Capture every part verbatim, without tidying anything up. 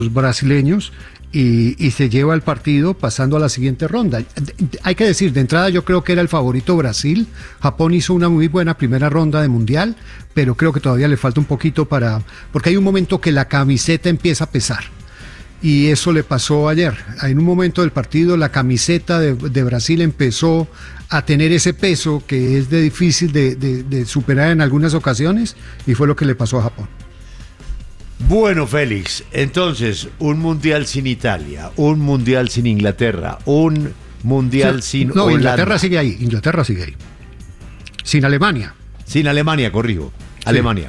brasileños y, y se lleva el partido pasando a la siguiente ronda. Hay que decir, de entrada yo creo que era el favorito Brasil. Japón hizo una muy buena primera ronda de mundial, pero creo que todavía le falta un poquito para, porque hay un momento que la camiseta empieza a pesar. Y eso le pasó ayer. En un momento del partido la camiseta de, de Brasil empezó a tener ese peso que es de difícil de, de, de superar en algunas ocasiones, y fue lo que le pasó a Japón. Bueno, Félix, entonces, un mundial sin Italia, un mundial sin Inglaterra, un mundial sí, sin no, Holanda. Inglaterra sigue ahí, Inglaterra sigue ahí. Sin Alemania. Sin Alemania, corrijo. Sí. Alemania.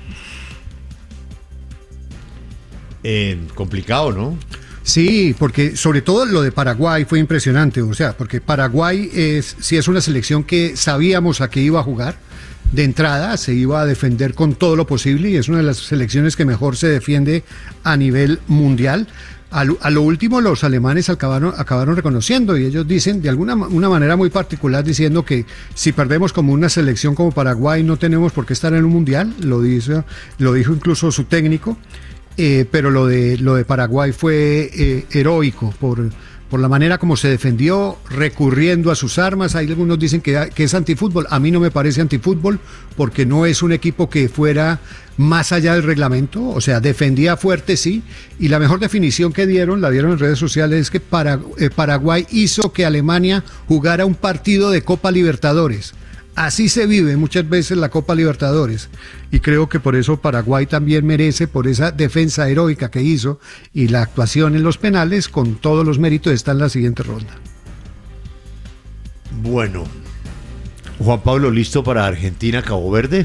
Eh, complicado, ¿no? Sí, porque sobre todo lo de Paraguay fue impresionante, o sea, porque Paraguay es, sí es una selección que sabíamos a qué iba a jugar. De entrada se iba a defender con todo lo posible y es una de las selecciones que mejor se defiende a nivel mundial. A lo, a lo último los alemanes acabaron, acabaron reconociendo, y ellos dicen de alguna una manera muy particular, diciendo que si perdemos como una selección como Paraguay no tenemos por qué estar en un mundial. Lo dice, lo dijo incluso su técnico. Eh, pero lo de lo de Paraguay fue eh, heroico por, por la manera como se defendió, recurriendo a sus armas. Hay algunos dicen que, que es antifútbol. A mí no me parece antifútbol, porque no es un equipo que fuera más allá del reglamento. O sea, defendía fuerte, sí, y la mejor definición que dieron, la dieron en redes sociales, es que para, eh, Paraguay hizo que Alemania jugara un partido de Copa Libertadores. Así se vive muchas veces la Copa Libertadores, y creo que por eso Paraguay también merece, por esa defensa heroica que hizo y la actuación en los penales, con todos los méritos, está en la siguiente ronda. Bueno, Juan Pablo, ¿listo para Argentina, Cabo Verde?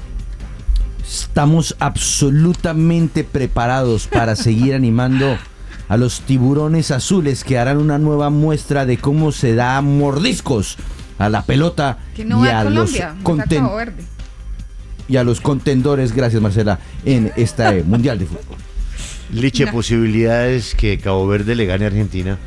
Estamos absolutamente preparados para seguir animando a los tiburones azules, que harán una nueva muestra de cómo se da mordiscos a la pelota que no y, a a Colombia, los conten- y a los contendores, gracias Marcela, en este Mundial de Fútbol. Liche, no. ¿Posibilidades que Cabo Verde le gane a Argentina?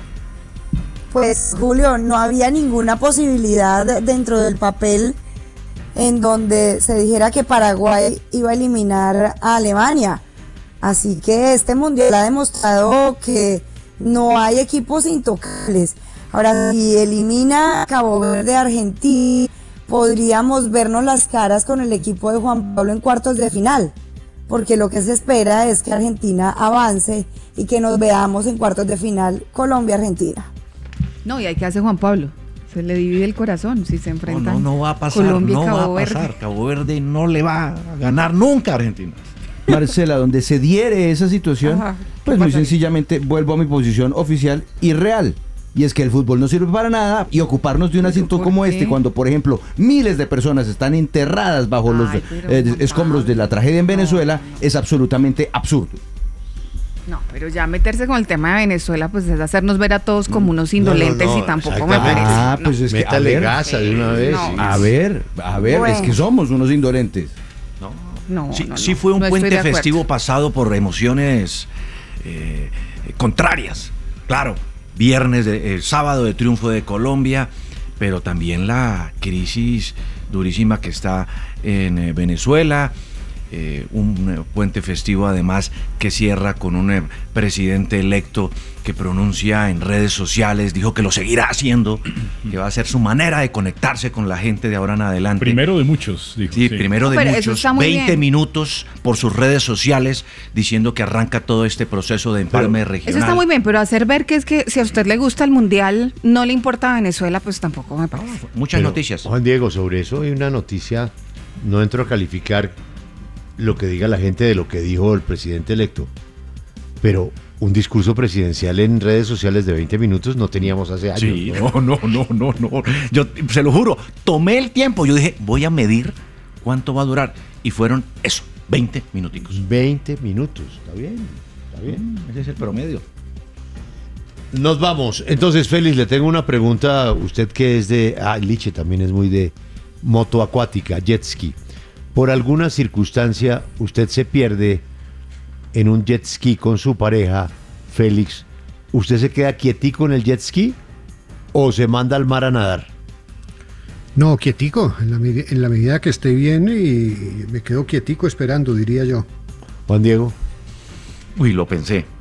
Pues Julio, no había ninguna posibilidad dentro del papel en donde se dijera que Paraguay iba a eliminar a Alemania. Así que este Mundial ha demostrado que no hay equipos intocables. Ahora, si elimina Cabo Verde a Argentina, podríamos vernos las caras con el equipo de Juan Pablo en cuartos de final, porque lo que se espera es que Argentina avance y que nos veamos en cuartos de final Colombia-Argentina. No, y hay que hacer Juan Pablo. Se le divide el corazón si se enfrentan. No, no, no va a pasar, Colombia y no Cabo va a Verde. pasar. Cabo Verde no le va a ganar nunca a Argentina. Marcela, donde se diere esa situación, Ajá, pues muy pasaría? sencillamente vuelvo a mi posición oficial y real. Y es que el fútbol no sirve para nada, y ocuparnos de un asiento como qué? este, cuando por ejemplo miles de personas están enterradas bajo Ay, los pero, eh, Juan escombros de la tragedia en no. Venezuela, es absolutamente absurdo. No, pero ya meterse con el tema de Venezuela, pues es hacernos ver a todos como unos indolentes, no, no, y tampoco me exactamente. parece. Ah, No. pues es que a Métale ver, gasa de una vez. No. sí. a ver, a ver, Bueno. es que somos unos indolentes. No, Sí, no, sí no, fue un no estoy puente de acuerdo. festivo pasado por emociones eh, contrarias. Claro, viernes, de, el sábado de triunfo de Colombia, pero también la crisis durísima que está en eh, Venezuela. Eh, un eh, puente festivo además que cierra con un eh, presidente electo que pronuncia en redes sociales, dijo que lo seguirá haciendo, que va a ser su manera de conectarse con la gente de ahora en adelante. Primero de muchos, dijo. Sí, sí. primero de Pero eso muchos, está muy veinte bien. minutos por sus redes sociales diciendo que arranca todo este proceso de empalme regional. Eso está muy bien, pero hacer ver que es que si a usted le gusta el Mundial, no le importa Venezuela, pues tampoco me parece. Muchas Pero, noticias. Juan Diego, sobre eso hay una noticia, no entro a calificar lo que diga la gente de lo que dijo el presidente electo, pero un discurso presidencial en redes sociales de veinte minutos no teníamos hace años. Sí, no, no, no, no, no. Yo se lo juro, tomé el tiempo. Yo dije, voy a medir cuánto va a durar. Y fueron eso, veinte minuticos. veinte minutos, está bien, está bien. Ese es el promedio. Nos vamos. Entonces, Félix, le tengo una pregunta. Usted que es de... Ah, Liche también es muy de moto acuática, jet ski. Por alguna circunstancia, usted se pierde en un jet ski con su pareja, Félix. ¿Usted se queda quietico en el jet ski o se manda al mar a nadar? No, quietico, en la, med- en la medida que esté bien, y me quedo quietico esperando, diría yo. Juan Diego. Uy, lo pensé.